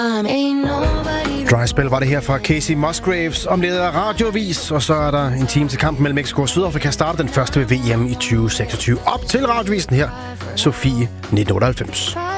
Dry Spell var det her fra Casey Musgraves, omledet af Radioavis, og så er der en time til kampen mellem Mexico og Sydafrika, starter den første ved VM i 2026. Op til Radiovisen her, Sofie 1998.